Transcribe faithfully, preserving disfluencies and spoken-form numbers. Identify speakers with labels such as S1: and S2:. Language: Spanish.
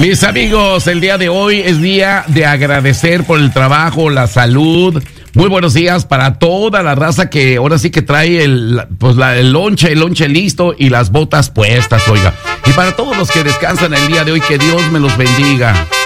S1: Mis amigos, el día de hoy es día de agradecer por el trabajo, la salud. Muy buenos días para toda la raza que ahora sí que trae el, pues la, el lonche, el lonche listo y las botas puestas, oiga. Y para todos los que descansan el día de hoy, que Dios me los bendiga.